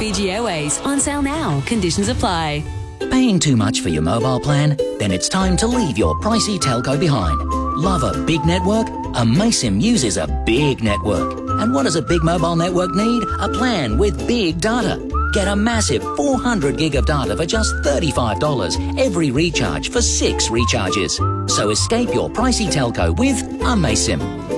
Fiji Airways. On sale now. Conditions apply. Paying too much for your mobile plan? Then it's time to leave your pricey telco behind. Love a big network? Amaysim uses a big network. And what does a big mobile network need? A plan with big data. Get a massive 400 gig of data for just $35 every recharge for 6 recharges. So escape your pricey telco with Amaysim.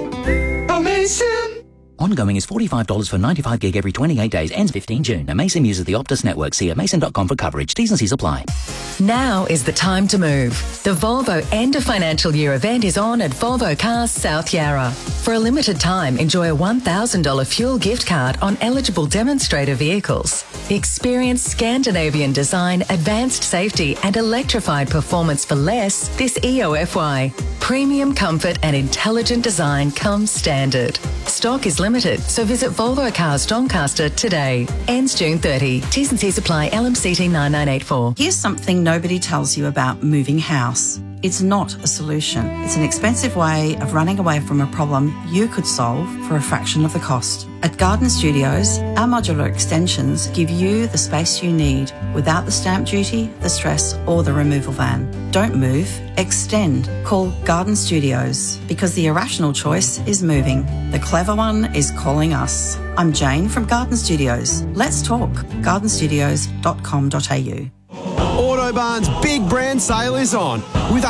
Amaysim! Ongoing is $45 for 95 gig every 28 days. Ends 15 June. Amaysim uses the Optus network. See amaysim.com for coverage. T's and C's apply. Now is the time to move. The Volvo End of Financial Year event is on at Volvo Cars South Yarra. For a limited time, enjoy a $1,000 fuel gift card on eligible demonstrator vehicles. Experience Scandinavian design, advanced safety and electrified performance for less this EOFY. Premium comfort and intelligent design comes standard. Stock is limited, so visit Volvo Cars Doncaster today. Ends June 30. T's and C's apply. LMCT 9984. Here's something nobody tells you about moving house. It's not a solution. It's an expensive way of running away from a problem you could solve for a fraction of the cost. At Garden Studios, our modular extensions give you the space you need without the stamp duty, the stress or the removal van. Don't move, extend. Call Garden Studios because the irrational choice is moving. The clever one is calling us. I'm Jane from Garden Studios. Let's talk. gardenstudios.com.au. Autobarn's big brand sale is on with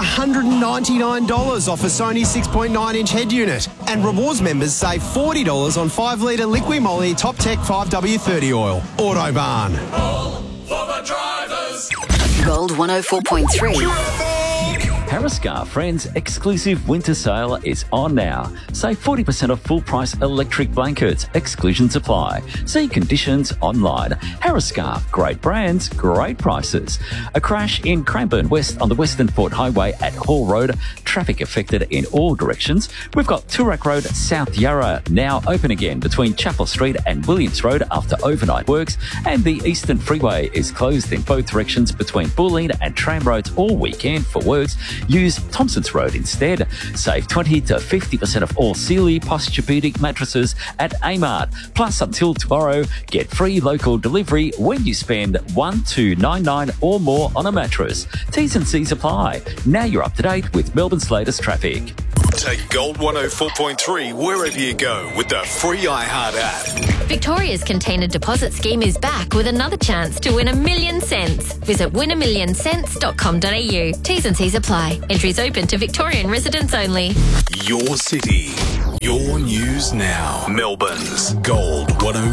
$199 off a Sony 6.9-inch head unit. And rewards members save $40 on 5-litre Liqui Moly Top Tech 5W30 oil. Autobarn. All for the drivers. Gold 104.3. Harriscar Friends exclusive winter sale is on now. Save 40% off full price electric blankets. Exclusions apply. See conditions online. Harriscar, great brands, great prices. A crash in Cranbourne West on the Western Port Highway at Hall Road. Traffic affected in all directions. We've got Toorak Road, South Yarra now open again between Chapel Street and Williams Road after overnight works. And the Eastern Freeway is closed in both directions between Bulleen and Tram Roads all weekend for works. Use Thompson's Road instead. Save 20 to 50% off all Sealy Posturepedic mattresses at Amart. Plus, until tomorrow, get free local delivery when you spend $1,299 or more on a mattress. T's and C's apply. Now you're up to date with Melbourne's latest traffic. Take Gold 104.3 wherever you go with the free iHeart app. Victoria's container deposit scheme is back with another chance to win $1 million. Visit winamillion.com.au. T's and C's apply. Entries open to Victorian residents only. Your city, your news now. Melbourne's Gold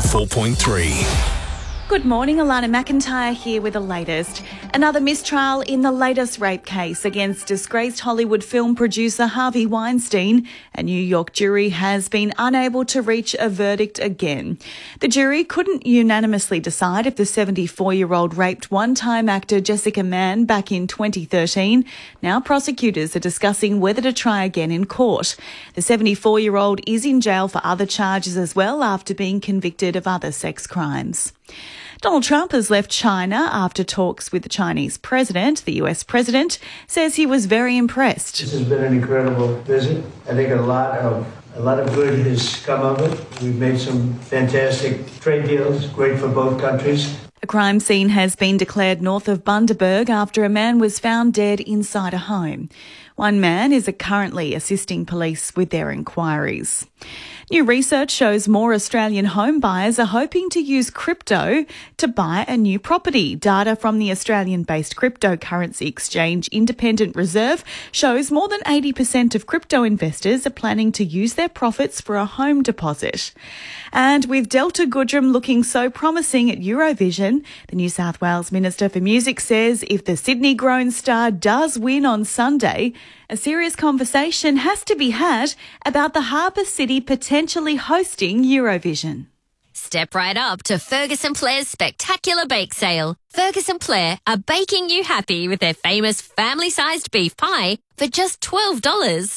104.3. Good morning, Alana McIntyre here with the latest. Another mistrial in the latest rape case against disgraced Hollywood film producer Harvey Weinstein. A New York jury has been unable to reach a verdict again. The jury couldn't unanimously decide if the 74-year-old raped one-time actor Jessica Mann back in 2013. Now prosecutors are discussing whether to try again in court. The 74-year-old is in jail for other charges as well after being convicted of other sex crimes. Donald Trump has left China after talks with the Chinese president. The US president says he was very impressed. This has been an incredible visit. I think a lot of good has come of it. We've made some fantastic trade deals, great for both countries. A crime scene has been declared north of Bundaberg after a man was found dead inside a home. One man is currently assisting police with their inquiries. New research shows more Australian home buyers are hoping to use crypto to buy a new property. Data from the Australian-based cryptocurrency exchange Independent Reserve shows more than 80% of crypto investors are planning to use their profits for a home deposit. And with Delta Goodrem looking so promising at Eurovision, the New South Wales Minister for Music says if the Sydney-grown star does win on Sunday, a serious conversation has to be had about the harbour city potentially hosting Eurovision. Step right up to Ferguson Blair's spectacular bake sale. Ferguson Blair are baking you happy with their famous family-sized beef pie for just $12.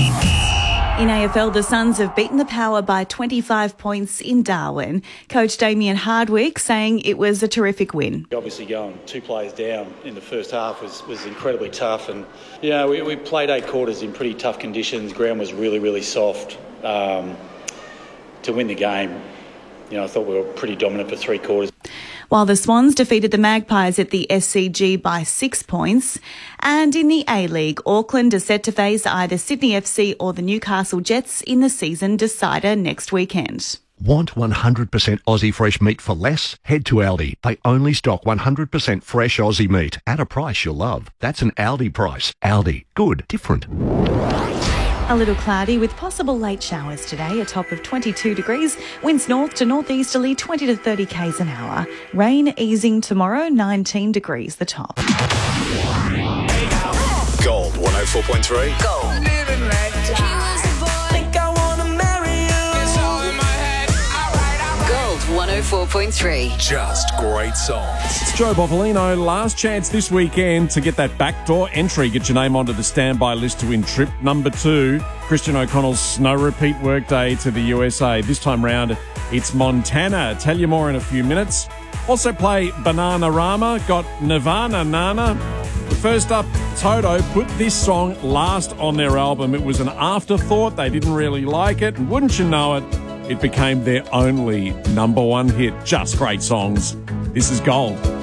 In AFL, the Suns have beaten the Power by 25 points in Darwin. Coach Damien Hardwick saying it was a terrific win. Obviously going 2 players down in the first half was incredibly tough. And, you know, we played 8 quarters in pretty tough conditions. Ground was really, really soft. To win the game, you know, I thought we were pretty dominant for 3 quarters. while the Swans defeated the Magpies at the SCG by 6 points. And in the A-League, Auckland are set to face either Sydney FC or the Newcastle Jets in the season decider next weekend. Want 100% Aussie fresh meat for less? Head to Aldi. They only stock 100% fresh Aussie meat at a price you'll love. That's an Aldi price. Aldi. Good. Different. A little cloudy with possible late showers today, a top of 22 degrees. Winds north to northeasterly 20 to 30 k's an hour. Rain easing tomorrow, 19 degrees the top. Gold 104.3. Gold. Gold 104.3. Just great songs. It's Joe Bovolino. Last chance this weekend to get that backdoor entry. Get your name onto the standby list to win trip number 2. Christian O'Connell's snow repeat workday to the USA. This time round, it's Montana. Tell you more in a few minutes. Also play Bananarama. Got Nirvana Nana. First up, Toto put this song last on their album. It was an afterthought. They didn't really like it. And wouldn't you know it, it became their only number 1 hit. Just great songs. This is Gold.